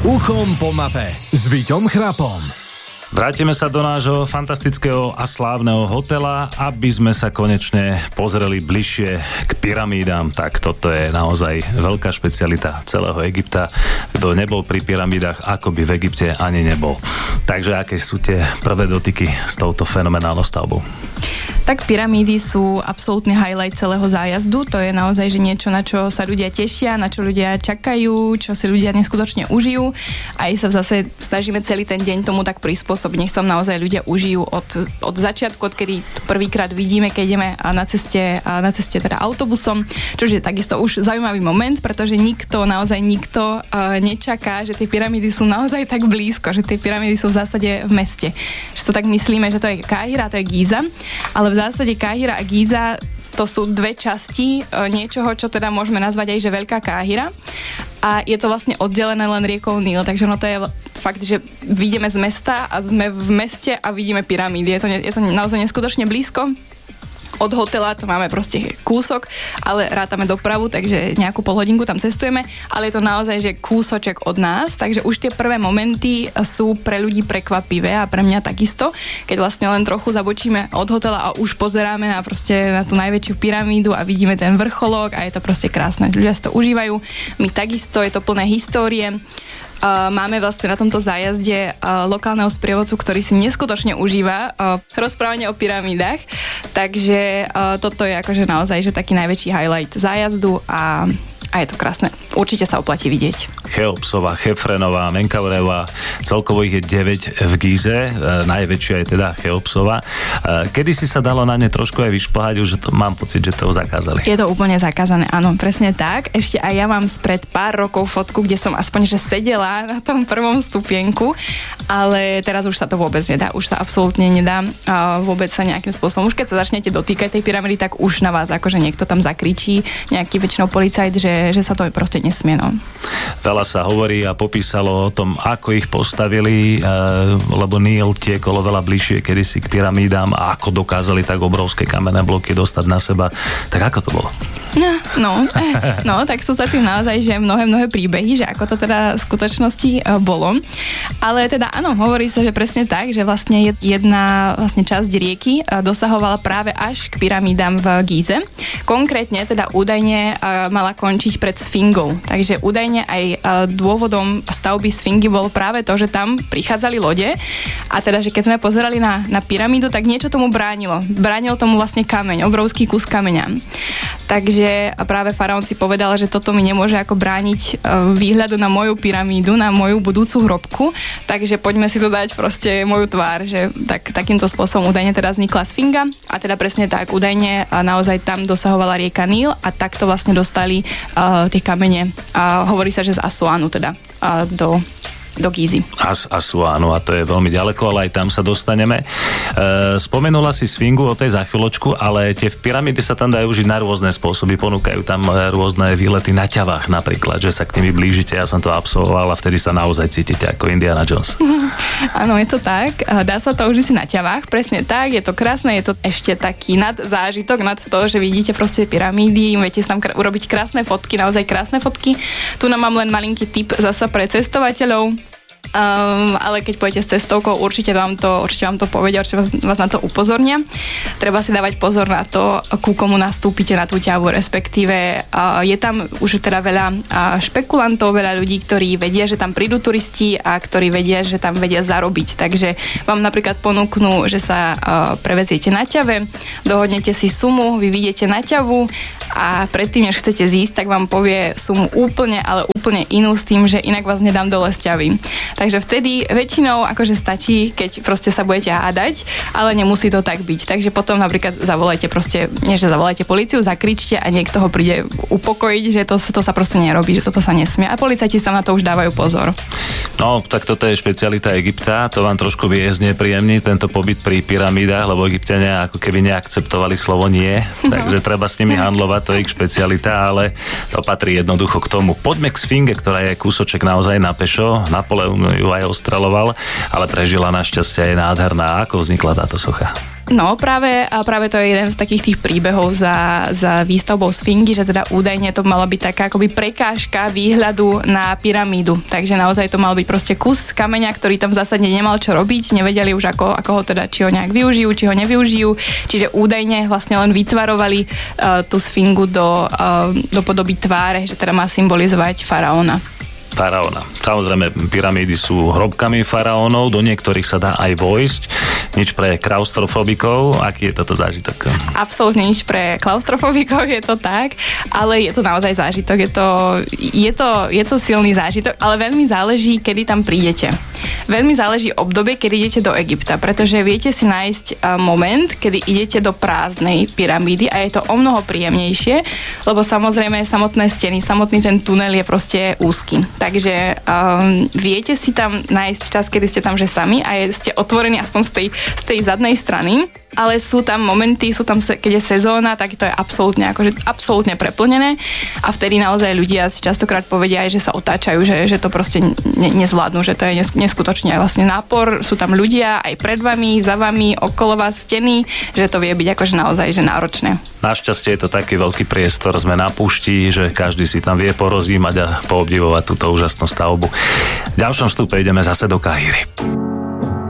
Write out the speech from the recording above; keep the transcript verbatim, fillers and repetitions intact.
Uchom po mape s Víťom Chrapom. Vrátime sa do nášho fantastického a slávneho hotela, aby sme sa konečne pozreli bližšie k pyramídám. Tak toto je naozaj veľká špecialita celého Egypta. Kto nebol pri pyramídach, ako by v Egypte ani nebol. Takže aké sú tie prvé dotyky s touto fenomenálnou stavbou? Tak pyramídy sú absolútny highlight celého zájazdu. To je naozaj že niečo, na čo sa ľudia tešia, na čo ľudia čakajú, čo si ľudia neskutočne užijú. Aj sa zase snažíme celý ten deň tomu tak prispôsobiť. Nech sa tam naozaj ľudia užijú od, od začiatku, odkedy prvýkrát vidíme, keď ideme na ceste, na ceste teda autobusom. Čo je takisto už zaujímavý moment, pretože nikto, naozaj nikto uh, nečaká, že tie pyramídy sú naozaj tak blízko, že tie pyramídy sú v zásade v meste. Že to tak myslíme, že to je Káhira, to je Gíza, ale v zásade Káhira a Gíza to sú dve časti niečoho, čo teda môžeme nazvať aj, že Veľká Káhira. A je to vlastne oddelené len riekou Níl, takže no to je fakt, že vidíme z mesta a sme v meste a vidíme pyramídy. Je to, je to naozaj neskutočne blízko. Od hotela to máme proste kúsok, ale rátame dopravu, takže nejakú pol hodinku tam cestujeme, ale je to naozaj, že kúsoček od nás, takže už tie prvé momenty sú pre ľudí prekvapivé a pre mňa takisto, keď vlastne len trochu zabočíme od hotela a už pozeráme na proste na tú najväčšiu pyramídu a vidíme ten vrcholok a je to proste krásne. Ľudia si to užívajú, my takisto, je to plné histórie. Uh, máme vlastne na tomto zájazde uh, lokálneho sprievodcu, ktorý si neskutočne užíva uh, rozprávanie o pyramídach, takže uh, toto je akože naozaj že taký najväčší highlight zájazdu a a je to krásne. Určite sa oplatí vidieť. Cheopsova, Chefrenová, Menkaureová, celkovo ich je deväť v Gíze, e, najväčšia je teda Cheopsova. E, kedy si sa dalo na ne trošku aj vyšplhať, už to, mám pocit, že to zakázali. Je to úplne zakázané, áno, presne tak. Ešte aj ja mám spred pár rokov fotku, kde som aspoň že sedela na tom prvom stupienku, ale teraz už sa to vôbec nedá, už sa absolútne nedá a vôbec sa nejakým spôsobom. Už keď sa začnete dotýkať tej pyramidy, tak už na vás akože niekto tam zakričí, nejaký väčšinou policajt, že že sa to proste nesmie, no. Veľa sa hovorí a popísalo o tom, ako ich postavili, e, lebo Níl tiekolo veľa bližšie kedysi k pyramídám a ako dokázali tak obrovské kamenné bloky dostať na seba. Tak ako to bolo? No, no, no tak sú sa tým naozaj, že mnohé, mnohé príbehy, že ako to teda v skutočnosti e, bolo. Ale teda áno, hovorí sa, že presne tak, že vlastne jedna vlastne časť rieky e, dosahovala práve až k pyramídám v Gíze. Konkrétne teda údajne e, mala končiť pred Sfingou. Takže údajne aj dôvodom stavby Sfingy bolo práve to, že tam prichádzali lode a teda, že keď sme pozerali na, na pyramídu, tak niečo tomu bránilo. Bránil tomu vlastne kameň, obrovský kus kameňa. Takže práve faraón si povedal, že toto mi nemôže ako brániť výhľadu na moju pyramídu, na moju budúcu hrobku, takže poďme si to dať proste moju tvár, že tak, takýmto spôsobom údajne teda vznikla Sfinga a teda presne tak, údajne naozaj tam dosahovala rieka Níl a takto vlastne dostali uh, tie kamene. Uh, hovorí sa, že z Asuánu teda uh, do do Gízy. As, Asuánu, a to je veľmi ďaleko, ale aj tam sa dostaneme. E, spomenula si Sfingu, o tej za chvíľočku, ale tie pyramídy sa tam dajú žiť na rôzne spôsoby, ponúkajú tam rôzne výlety na ťavách napríklad, že sa k nimi blížite, ja som to absolvoval a vtedy sa naozaj cítite ako Indiana Jones. Áno, je to tak, dá sa to už si na ťavách, presne tak, je to krásne, je to ešte taký nad zážitok, nad to, že vidíte proste pyramídy, viete si tam kr- urobiť krásne fotky, naozaj krásne fotky. Tu nám mám len malinký tip zasa pre cestovateľov. Um, ale keď pôjdete s cestovkou, určite vám to, určite vám to povedia, určite vás, vás na to upozornia. Treba si dávať pozor na to, ku komu nastúpite na tú ťavu, respektíve uh, je tam už teda veľa uh, špekulantov, veľa ľudí, ktorí vedia, že tam prídu turisti a ktorí vedia, že tam vedia zarobiť. Takže vám napríklad ponúknú, že sa uh, preveziete na ťave, dohodnete si sumu, vy vyjdete na ťavu a predtým, než chcete zísť, tak vám povie sumu úplne, ale úplne inú s tým, že inak vás nedám dole z ťavy. Takže vtedy väčšinou akože stačí, keď proste sa budete hádať, ale nemusí to tak byť. Takže potom napríklad zavolajte proste, nie že zavolajte políciu, zakričte a niekto ho príde upokojiť, že to, to sa proste nerobí, že toto sa nesmie. A policajti tam na to už dávajú pozor. No, tak toto je špecialita Egypta, to vám trošku viezne príjemný, tento pobyt pri pyramídach, lebo Egypťania ako keby neakceptovali slovo nie, no. Takže treba s nimi handlovať, to je ich špecialita, ale to patrí jednoducho k tomu. Poďme k Sfinge, ktorá je kúsoček naozaj na pešo, Napoleon ju aj ostreľoval, ale prežila našťastie, je nádherná. Ako vznikla táto socha? No práve, a práve to je jeden z takých tých príbehov za, za výstavbou Sfingy, že teda údajne to mala byť taká akoby prekážka výhľadu na pyramídu. Takže naozaj to mal byť proste kus kameňa, ktorý tam v zásade nemal čo robiť, nevedeli už ako, ako ho teda, či ho nejak využijú, či ho nevyužijú. Čiže údajne vlastne len vytvarovali uh, tú Sfingu do, uh, do podoby tváre, že teda má symbolizovať faraóna. Faraóna. Samozrejme, pyramídy sú hrobkami faraónov, do niektorých sa dá aj vojsť. Nič pre klaustrofobikov. Aký je toto zážitok? Absolútne nič pre klaustrofobikov, je to tak, ale je to naozaj zážitok. Je to, je to, je to silný zážitok, ale veľmi záleží, kedy tam prídete. Veľmi záleží obdobie, kedy idete do Egypta, pretože viete si nájsť moment, kedy idete do prázdnej pyramídy a je to o mnoho príjemnejšie, lebo samozrejme samotné steny, samotný ten tunel je proste úzky. Takže um, viete si tam nájsť čas, kedy ste tam že sami a je, ste otvorení aspoň z tej, z tej zadnej strany. Ale sú tam momenty, sú tam, keď je sezóna, tak to je absolútne, akože absolútne preplnené a vtedy naozaj ľudia si častokrát povedia aj, že sa otáčajú, že, že to proste ne, nezvládnu, že to je neskutočne vlastne nápor, sú tam ľudia aj pred vami, za vami, okolo vás steny, že to vie byť akože naozaj že náročné. Našťastie je to taký veľký priestor, sme na púšti, že každý si tam vie porozímať a poobdivovať túto úžasnú stavbu. V ďalšom vstupe ideme zase do Káhiry.